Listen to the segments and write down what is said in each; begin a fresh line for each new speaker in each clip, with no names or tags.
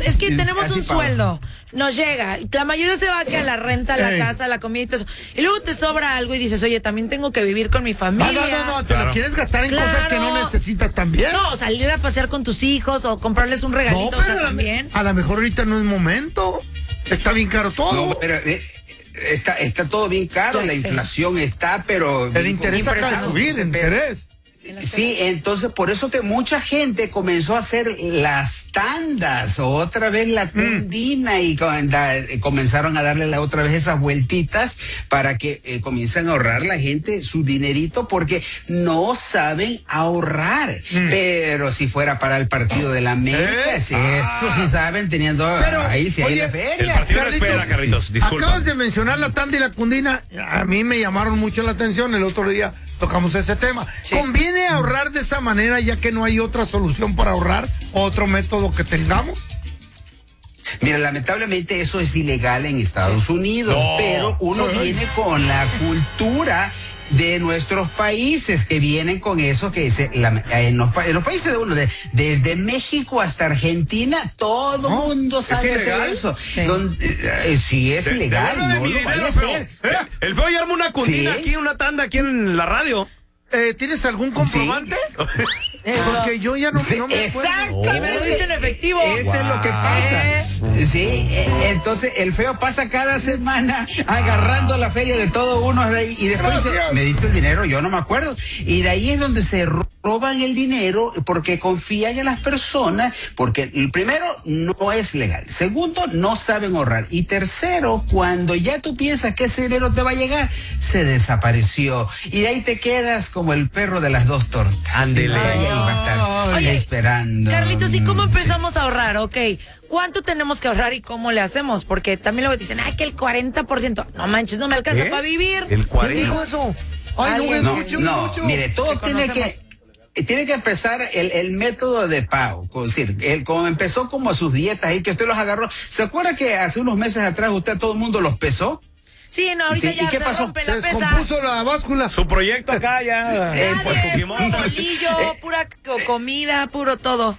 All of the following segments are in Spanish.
es que tenemos
así
un
pago.
sueldo, nos llega, la mayoría se va que a la renta, la casa, la comida y todo eso. Y luego te sobra algo y dices, oye, también tengo que vivir con mi familia.
No, te lo quieres gastar en cosas que no necesitas también.
No, salir a pasear con tus hijos o comprarles un regalito,
No,
o sea,
pero
también.
a lo mejor ahorita no es momento. Está bien caro todo.
No, pero está todo bien caro,
Ya
la
sé.
inflación está, pero...
El interés acaba de subir, el interés.
Sí, entonces por eso que mucha gente comenzó a hacer las tandas, otra vez la cundina y comenzaron a darle otra vez esas vueltitas para que comiencen a ahorrar la gente su dinerito porque no saben ahorrar. Pero si fuera para el partido de la América, eso sí saben, teniendo ahí sí hay la feria.
El partido no espera, Carlitos, disculpa.
Acabas de mencionar la tanda y la cundina. A mí me llamaron mucho la atención. El otro día tocamos ese tema.
Sí.
¿Conviene ahorrar de esa manera ya que no hay otra solución para ahorrar? ¿Otro método que tengamos?
Mira, lamentablemente eso es ilegal en Estados Unidos,
No.
pero uno viene con la cultura de nuestros países que vienen con eso que dice en los países de uno, desde México hasta Argentina, todo mundo sabe hacer
ilegal?
eso.
Sí.
Sí, es ilegal, no
mi
lo vaya a
dinero,
hacer.
feo. El feo ya arma una cundina
¿Sí?
aquí, una tanda aquí en la radio.
¿Tienes algún comprobante? Porque yo ya no me acuerdo.
Exacto.
Y me lo diste en efectivo.
Eso es lo que pasa. Sí, entonces el feo pasa cada semana agarrando la feria de todos unos de ahí y después dice, me diste el dinero, yo no me acuerdo. Y de ahí es donde se roban el dinero porque confían en las personas, porque el primero no es legal, segundo no saben ahorrar y tercero cuando ya tú piensas que ese dinero te va a llegar, se desapareció y de ahí te quedas como el perro de las dos tortas.
Ándele.
Sí, ahí va a estar
Oye,
esperando.
Carlitos, ¿y cómo empezamos a ahorrar? Ok, ¿cuánto tenemos que ahorrar y cómo le hacemos? Porque también luego dicen, que el 40%. No manches, no me alcanza
¿Qué?
para vivir.
El 40.
¿Dijo eso? Ay, no, es
No,
mucho,
no,
mucho.
mire, todo
Te
tiene que empezar el método de pago. Es decir, como empezó como sus dietas ahí, que usted los agarró. ¿Se acuerda que hace unos meses atrás usted a todo el mundo los pesó?
Sí, no, ahorita
Sí, ¿y
ya
qué
se
pasó?
rompe
Se
la pesa.
descompuso la báscula.
Su proyecto acá ya. por
Nadie,
Fujimori.
solillo, pura comida, puro todo.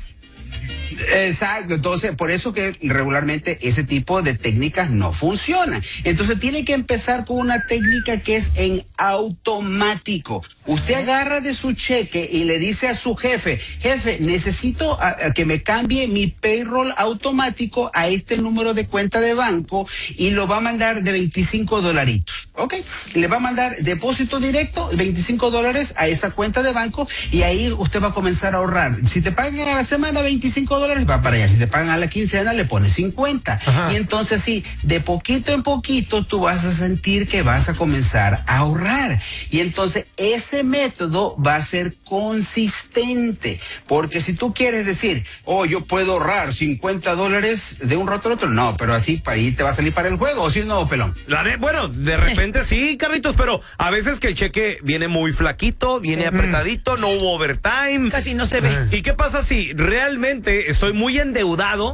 Exacto, entonces por eso que regularmente ese tipo de técnicas no funcionan. Entonces tiene que empezar con una técnica que es en automático. Usted agarra de su cheque y le dice a su jefe, necesito a que me cambie mi payroll automático a este número de cuenta de banco y lo va a mandar de $25, ¿ok? Le va a mandar depósito directo, $25 a esa cuenta de banco y ahí usted va a comenzar a ahorrar. Si te pagan a la semana $25, va para allá. Si te pagan a la quincena, le pones 50.
Ajá.
Y entonces sí, de poquito en poquito tú vas a sentir que vas a comenzar a ahorrar. Y entonces ese método va a ser consistente. Porque si tú quieres decir, yo puedo ahorrar $50 de un rato al otro, no, pero así para ahí te va a salir para el juego, o si no, pelón.
Bueno, de repente sí, Carlitos, pero a veces que el cheque viene muy flaquito, viene apretadito, no hubo overtime.
Casi no se ve.
¿Y qué pasa si realmente estoy muy endeudado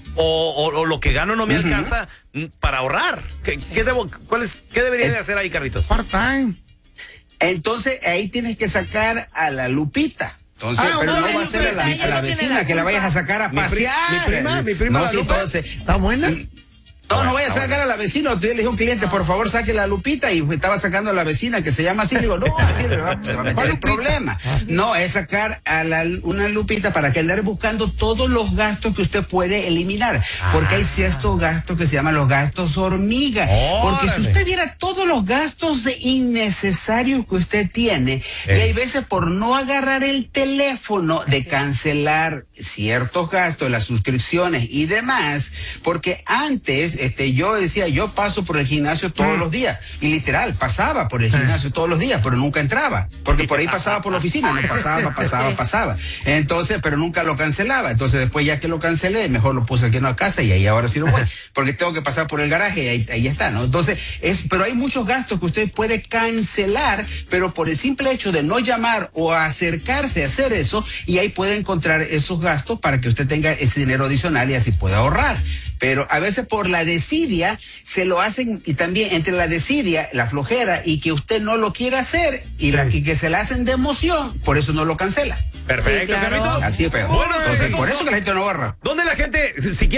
o lo que gano no me alcanza para ahorrar? ¿Qué debería de hacer ahí, Carlitos?
Part-time.
Entonces ahí tienes que sacar a la Lupita. Entonces, pero no va a ser a la vecina que la vayas a sacar a pasear.
Mi prima
no,
la
sí,
Lupe.
entonces,
¿Está buena?
no vaya a sacar a la vecina. Yo le dije a un cliente, por favor, saque la Lupita, y estaba sacando a la vecina que se llama así. Le digo, no, así se va a meter el problema. No, es sacar a una Lupita para que andar buscando todos los gastos que usted puede eliminar. Porque hay ciertos gastos que se llaman los gastos hormiga. Porque si usted viera todos los gastos innecesarios que usted tiene, y hay veces por no agarrar el teléfono de cancelar ciertos gastos, las suscripciones y demás, porque antes yo decía, yo paso por el gimnasio todos los días, y literal, pasaba por el gimnasio todos los días, pero nunca entraba, porque por ahí pasaba por la oficina, no pasaba, entonces, pero nunca lo cancelaba. Entonces después ya que lo cancelé, mejor lo puse aquí en la casa y ahí ahora sí lo voy, porque tengo que pasar por el garaje y ahí está, ¿no? Entonces, pero hay muchos gastos que usted puede cancelar, pero por el simple hecho de no llamar o acercarse a hacer eso, y ahí puede encontrar esos gastos para que usted tenga ese dinero adicional y así pueda ahorrar. Pero a veces por la desidia se lo hacen, y también entre la desidia, la flojera y que usted no lo quiere hacer y que se la hacen de emoción, por eso no lo cancela.
Perfecto,
Sí, claro.
Carlitos.
Así es peor.
Bueno,
entonces, por eso que la gente no ahorra.
¿Dónde la gente, si quiere